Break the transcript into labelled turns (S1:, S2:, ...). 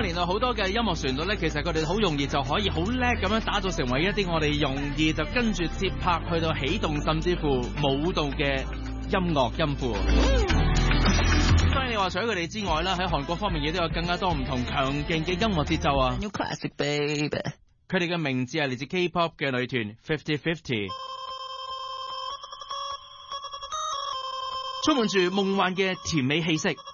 S1: 年代好多嘅音樂旋律咧，其實佢哋好容易就可以好叻咁樣打造成為一啲我哋容易就跟住節拍去到起動，甚至乎舞蹈嘅音樂音符。當然你話除咗佢哋之外啦，喺韓國方面亦都有更加多唔同強勁嘅音樂節奏啊。
S2: New classic baby，
S1: 佢哋嘅名字係嚟自 K-pop 嘅女團 50/50， 充滿住夢幻嘅甜美氣息。